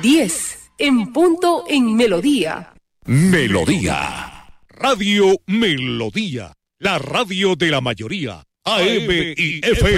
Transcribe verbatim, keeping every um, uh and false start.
diez, en punto en Melodía. Melodía. Radio Melodía. La radio de la mayoría. A M y F M.